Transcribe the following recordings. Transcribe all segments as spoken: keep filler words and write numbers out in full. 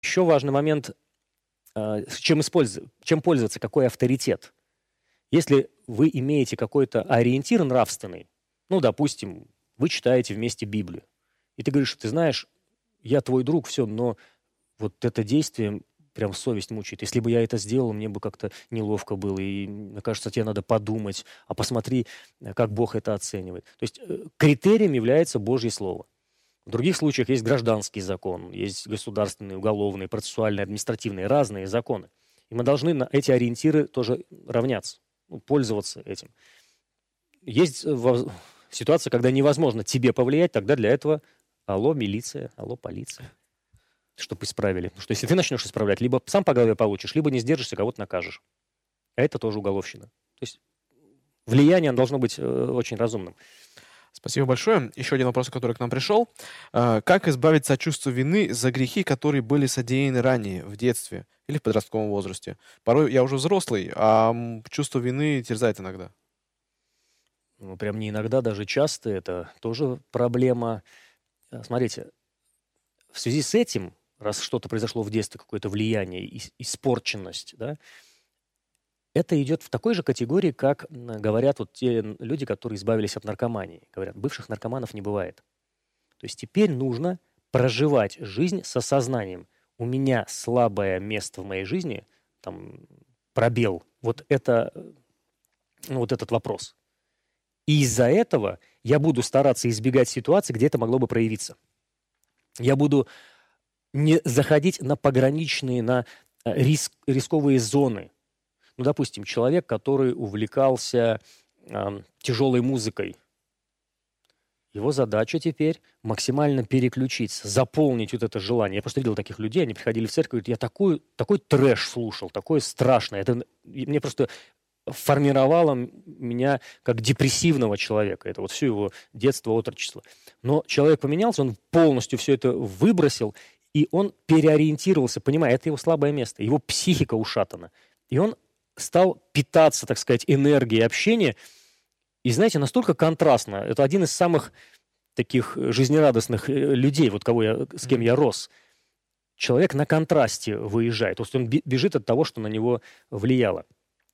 Еще важный момент, э, чем, использоваться, чем пользоваться, какой авторитет. Если вы имеете какой-то ориентир нравственный, ну, допустим, вы читаете вместе Библию, и ты говоришь, ты знаешь, я твой друг, все, но вот это действие прям совесть мучает. Если бы я это сделал, мне бы как-то неловко было, и, мне кажется, тебе надо подумать, а посмотри, как Бог это оценивает. То есть э, критерием является Божье Слово. В других случаях есть гражданский закон, есть государственные, уголовные, процессуальные, административные, разные законы. И мы должны на эти ориентиры тоже равняться, ну, пользоваться этим. Есть во- ситуация, когда невозможно тебе повлиять, тогда для этого алло, милиция, алло, полиция, чтобы исправили. Потому что если ты начнешь исправлять, либо сам по голове получишь, либо не сдержишься, кого-то накажешь. А это тоже уголовщина. То есть влияние должно быть э, очень разумным. Спасибо большое. Еще один вопрос, который к нам пришел. А, Как избавиться от чувства вины за грехи, которые были содеяны ранее, в детстве или в подростковом возрасте? Порой я уже взрослый, а м, чувство вины терзает иногда. Ну, прям не иногда, даже часто это тоже проблема. Э, Смотрите, в связи с этим, раз что-то произошло в детстве, какое-то влияние, ис- испорченность, да, это идет в такой же категории, как м, говорят вот те н- люди, которые избавились от наркомании. Говорят, бывших наркоманов не бывает. То есть теперь нужно проживать жизнь с осознанием. У меня слабое место в моей жизни, там, пробел, вот это, э, ну, вот этот вопрос. И из-за этого я буду стараться избегать ситуаций, где это могло бы проявиться. Я буду не заходить на пограничные, на э, риск, рисковые зоны. Ну, допустим, человек, который увлекался ам, тяжелой музыкой, его задача теперь максимально переключиться, заполнить вот это желание. Я просто видел таких людей, они приходили в церковь, говорят, я такой, такой трэш слушал, такое страшное. Это н- и мне просто формировало м- меня как депрессивного человека. Это вот все его детство, отрочество. Но человек поменялся, он полностью все это выбросил, и он переориентировался, понимая, это его слабое место, его психика ушатана. И он стал питаться, так сказать, энергией общения. И, знаете, настолько контрастно. Это один из самых таких э, жизнерадостных э, людей, вот кого я, с кем Мгм. я рос. Человек на контрасте выезжает. То есть он би- бежит от того, что на него влияло.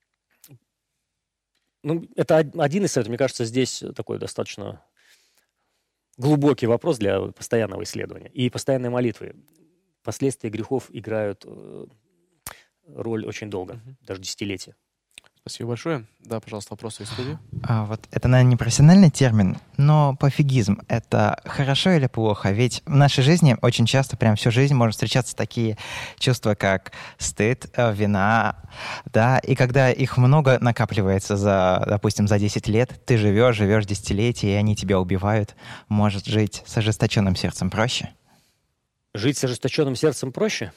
Ну, это од- один из советов. Мне кажется, здесь такой достаточно глубокий вопрос для постоянного исследования. И постоянной молитвы. Последствия грехов играют э, роль очень долго, Мгм. даже десятилетия. Спасибо большое. Да, пожалуйста, вопросы из студии. А вот это, наверное, не профессиональный термин, но пофигизм — это хорошо или плохо? Ведь в нашей жизни очень часто, прям всю жизнь, может встречаться такие чувства, как стыд, э, вина, да, и когда их много накапливается за, допустим, за десять лет, ты живешь, живешь десятилетия, и они тебя убивают, может жить с ожесточенным сердцем проще? Жить с ожесточенным сердцем проще?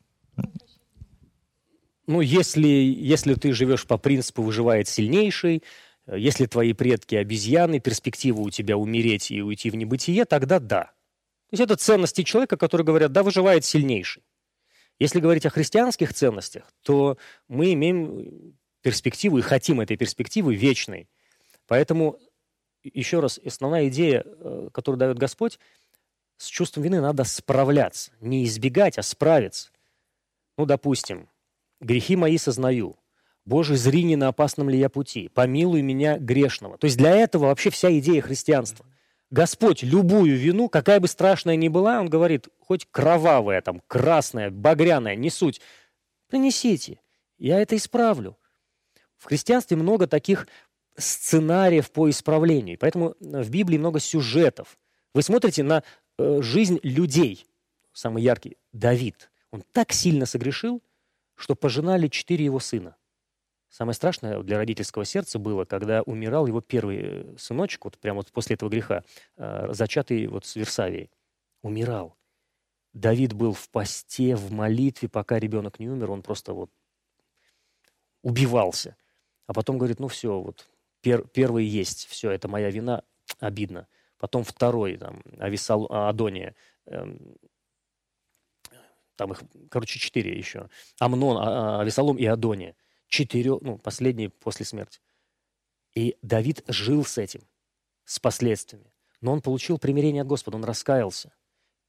Ну, если, если ты живешь по принципу «выживает сильнейший», э, если твои предки обезьяны, перспектива у тебя умереть и уйти в небытие, тогда да. То есть это ценности человека, которые говорят «да, выживает сильнейший». Если говорить о христианских ценностях, то мы имеем перспективу и хотим этой перспективы вечной. Поэтому, еще раз, основная идея, э, которую дает Господь, с чувством вины надо справляться. Не избегать, а справиться. Ну, допустим, грехи мои сознаю. Боже, зри, не на опасном ли я пути. Помилуй меня грешного. То есть для этого вообще вся идея христианства. Господь любую вину, какая бы страшная ни была, Он говорит, хоть кровавая, там, красная, багряная, не суть, принесите, я это исправлю. В христианстве много таких сценариев по исправлению, поэтому в Библии много сюжетов. Вы смотрите на э, жизнь людей. Самый яркий – Давид. Он так сильно согрешил, что пожинали четыре его сына. Самое страшное для родительского сердца было, когда умирал его первый э, сыночек, вот прямо вот после этого греха, э, зачатый вот с Версавией. Умирал. Давид был в посте, в молитве, пока ребенок не умер, он просто вот убивался. А потом говорит, ну все, вот пер, первый есть, все, это моя вина, обидно. Потом второй, там, Ависал, Адония, эм, там их, короче, четыре еще. Амнон, а- а- Авесолом и Адония. Четыре, ну, последний после смерти. И Давид жил с этим, с последствиями. Но он получил примирение от Господа, он раскаялся.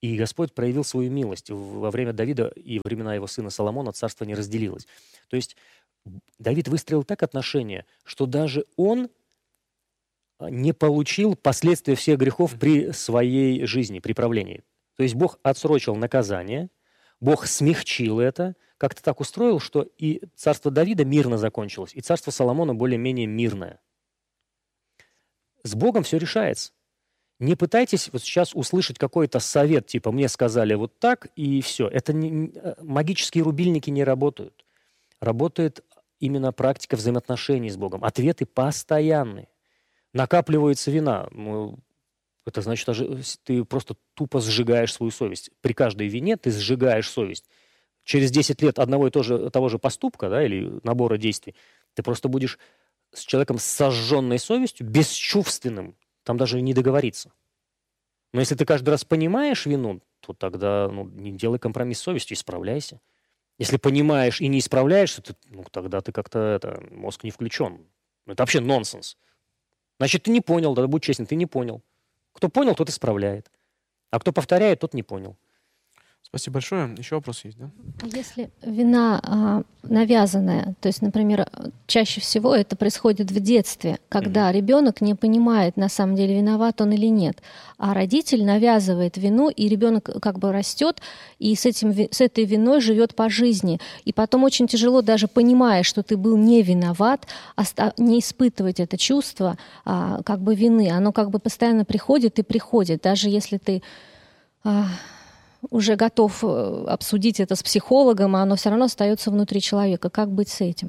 И Господь проявил свою милость. Во время Давида и времена его сына Соломона царство не разделилось. То есть Давид выстроил так отношения, что даже он не получил последствия всех грехов при своей жизни, при правлении. То есть Бог отсрочил наказание, Бог смягчил это, как-то так устроил, что и царство Давида мирно закончилось, и царство Соломона более-менее мирное. С Богом все решается. Не пытайтесь вот сейчас услышать какой-то совет, типа «мне сказали вот так» и все. Это не, магические рубильники не работают. Работает именно практика взаимоотношений с Богом. Ответы постоянные. Накапливается вина. Ну, это значит, ты просто тупо сжигаешь свою совесть. При каждой вине ты сжигаешь совесть. Через десять лет одного и того же, того же поступка, да, или набора действий, ты просто будешь с человеком с сожженной совестью, бесчувственным, там даже не договориться. Но если ты каждый раз понимаешь вину, то тогда ну, не делай компромисс с совестью, исправляйся. Если понимаешь и не исправляешься, то, ну, тогда ты как-то, это, мозг не включен. Это вообще нонсенс. Значит, ты не понял, да, будь честен, ты не понял. Кто понял, тот исправляет. А кто повторяет, тот не понял. Спасибо большое. Еще вопрос есть, да? Если вина а, навязанная, то есть, например, чаще всего это происходит в детстве, когда mm-hmm. ребенок не понимает, на самом деле, виноват он или нет, а родитель навязывает вину, и ребенок как бы растет и с, этим, с этой виной живет по жизни. И потом очень тяжело, даже понимая, что ты был не виноват, не испытывать это чувство а, как бы вины. Оно как бы постоянно приходит и приходит, даже если ты... А, уже готов обсудить это с психологом, а оно все равно остается внутри человека. Как быть с этим?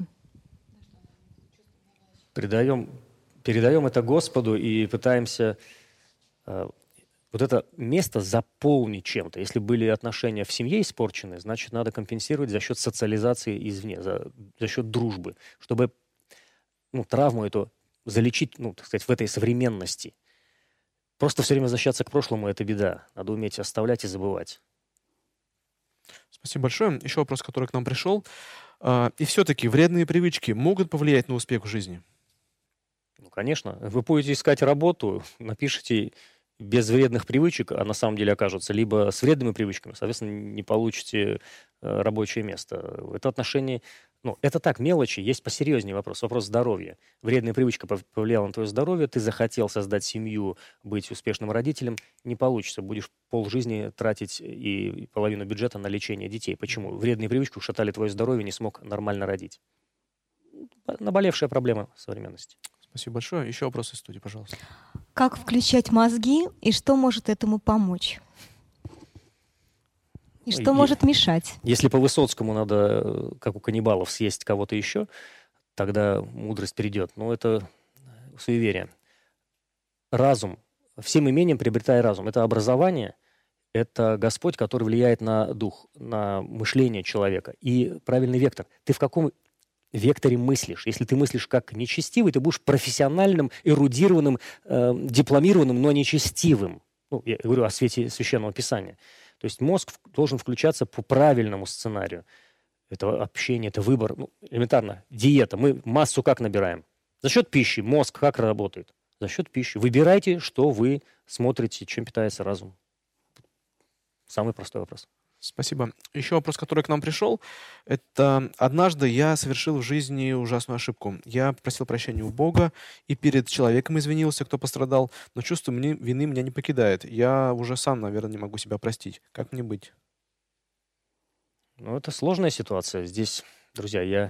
Передаем, передаем это Господу и пытаемся э, вот это место заполнить чем-то. Если были отношения в семье испорчены, значит, надо компенсировать за счет социализации извне, за, за счет дружбы, чтобы ну, травму эту залечить, ну, так сказать, в этой современности. Просто все время возвращаться к прошлому – это беда. Надо уметь оставлять и забывать. Спасибо большое. Еще вопрос, который к нам пришел. И все-таки вредные привычки могут повлиять на успех в жизни? Ну, конечно. Вы будете искать работу, напишите без вредных привычек, а на самом деле окажутся либо с вредными привычками, соответственно, не получите рабочее место. Это отношение... Ну, это так, мелочи, есть посерьезнее вопрос. Вопрос здоровья. Вредная привычка повлияла на твое здоровье, ты захотел создать семью, быть успешным родителем, не получится. Будешь полжизни тратить и половину бюджета на лечение детей. Почему? Вредные привычки ушатали твое здоровье, не смог нормально родить. Наболевшая проблема современности. Спасибо большое. Еще вопросы из студии, пожалуйста. Как включать мозги и что может этому помочь? И что может мешать? Если по Высоцкому надо, как у каннибалов, съесть кого-то еще, тогда мудрость придет. Но это суеверие. Разум. Всем имением приобретай разум. Это образование, это Господь, который влияет на дух, на мышление человека. И правильный вектор. Ты в каком векторе мыслишь? Если ты мыслишь как нечестивый, ты будешь профессиональным, эрудированным, э, дипломированным, но нечестивым. Ну, я говорю о свете Священного Писания. То есть мозг должен включаться по правильному сценарию. Это общение, это выбор. Ну, элементарно, диета. Мы массу как набираем? За счет пищи. Мозг как работает? За счет пищи. Выбирайте, что вы смотрите, чем питается разум. Самый простой вопрос. Спасибо. Еще вопрос, который к нам пришел. Это однажды я совершил в жизни ужасную ошибку. Я просил прощения у Бога и перед человеком извинился, кто пострадал, но чувство мне, вины меня не покидает. Я уже сам, наверное, не могу себя простить. Как мне быть? Ну, это сложная ситуация. Здесь, друзья, я...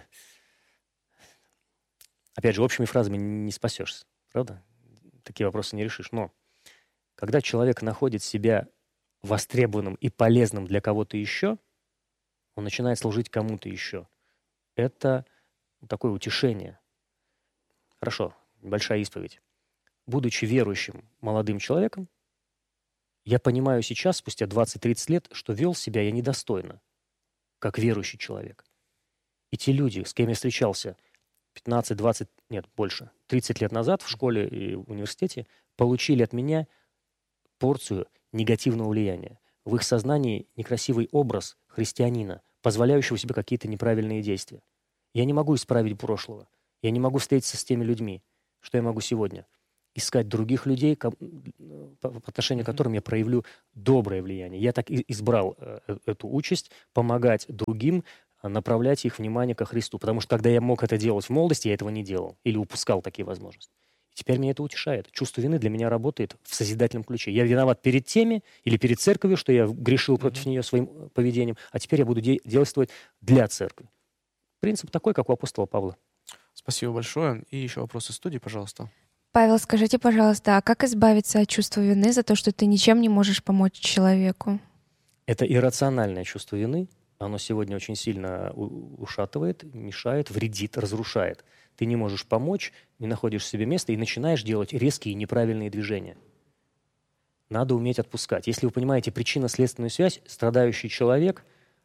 Опять же, общими фразами не спасешься. Правда? Такие вопросы не решишь. Но когда человек находит себя востребованным и полезным для кого-то еще, он начинает служить кому-то еще. Это такое утешение. Хорошо, небольшая исповедь. Будучи верующим молодым человеком, я понимаю сейчас, спустя двадцать-тридцать лет, что вел себя я недостойно, как верующий человек. И те люди, с кем я встречался пятнадцать-двадцать, нет, больше, тридцать лет назад в школе и в университете, получили от меня порцию негативного влияния. В их сознании некрасивый образ христианина, позволяющего себе какие-то неправильные действия. Я не могу исправить прошлого. Я не могу встретиться с теми людьми. Что я могу сегодня? искать других людей, по отношению к которым я проявлю доброе влияние. Я так и избрал эту участь, помогать другим, направлять их внимание ко Христу. Потому что когда я мог это делать в молодости, я этого не делал или упускал такие возможности. Теперь меня это утешает. Чувство вины для меня работает в созидательном ключе. Я виноват перед теми или перед церковью, что я грешил против mm-hmm. нее своим поведением, а теперь я буду де- действовать для церкви. Принцип такой, как у апостола Павла. Спасибо большое. И еще вопрос из студии, пожалуйста. Павел, скажите, пожалуйста, а как избавиться от чувства вины за то, что ты ничем не можешь помочь человеку? Это иррациональное чувство вины. Оно сегодня очень сильно ушатывает, мешает, вредит, разрушает. Ты не можешь помочь, не находишь себе места и начинаешь делать резкие и неправильные движения. Надо уметь отпускать. Если вы понимаете причинно-следственную связь, страдающий человек,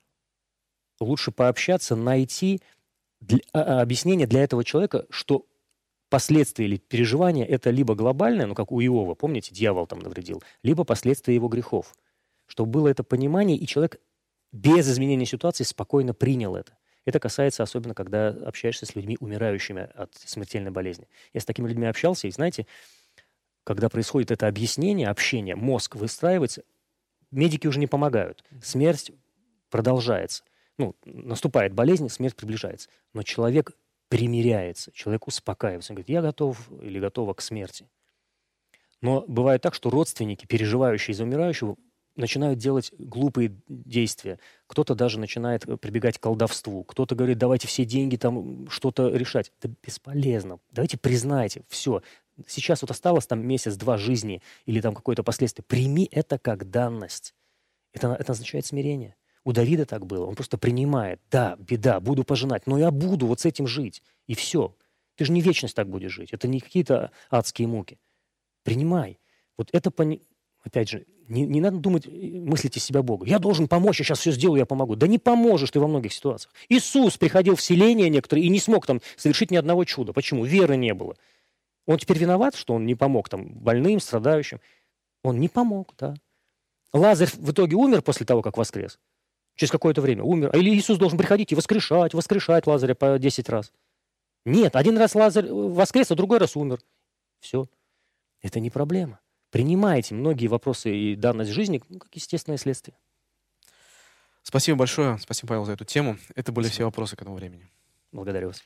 лучше пообщаться, найти для, а, объяснение для этого человека, что последствия или переживания это либо глобальное, ну как у Иова, помните, дьявол там навредил, либо последствия его грехов. Чтобы было это понимание, и человек без изменения ситуации спокойно принял это. Это касается особенно, когда общаешься с людьми, умирающими от смертельной болезни. Я с такими людьми общался, и знаете, когда происходит это объяснение, общение, мозг выстраивается, медики уже не помогают. Смерть продолжается. Ну, наступает болезнь, смерть приближается. Но человек примиряется, человек успокаивается. Он говорит, я готов или готова к смерти. Но бывает так, что родственники, переживающие из-за умирающего, начинают делать глупые действия. Кто-то даже начинает прибегать к колдовству. Кто-то говорит, давайте все деньги там что-то решать. Это бесполезно. Давайте признайте, все. Сейчас вот осталось там месяц-два жизни или там какое-то последствие. Прими это как данность. Это, это означает смирение. У Давида так было. Он просто принимает. Да, беда, буду пожинать, но я буду вот с этим жить. И все. Ты же не вечность так будешь жить. Это не какие-то адские муки. Принимай. Вот это пони... Опять же, не, не надо думать, мыслить из себя Бога. Я должен помочь, я сейчас все сделаю, я помогу. Да не поможешь ты во многих ситуациях. Иисус приходил в селения некоторые и не смог там совершить ни одного чуда. Почему? Веры не было. Он теперь виноват, что он не помог там больным, страдающим. Он не помог, да. Лазарь в итоге умер после того, как воскрес. Через какое-то время умер. Или Иисус должен приходить и воскрешать, воскрешать Лазаря по десять раз. Нет, один раз Лазарь воскрес, а другой раз умер. Все. Это не проблема. Принимайте многие вопросы и данность жизни ну, как естественное следствие. Спасибо большое. Спасибо, Павел, за эту тему. Это были Спасибо. Все вопросы к этому времени. Благодарю вас.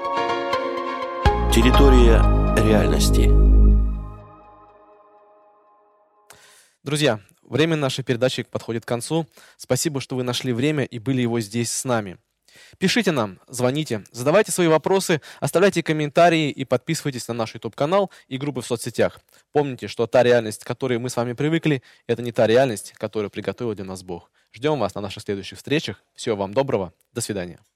Территория реальности. Друзья, время нашей передачи подходит к концу. Спасибо, что вы нашли время и были его здесь с нами. Пишите нам, звоните, задавайте свои вопросы, оставляйте комментарии и подписывайтесь на наш YouTube-канал и группы в соцсетях. Помните, что та реальность, к которой мы с вами привыкли, это не та реальность, которую приготовил для нас Бог. Ждем вас на наших следующих встречах. Всего вам доброго. До свидания.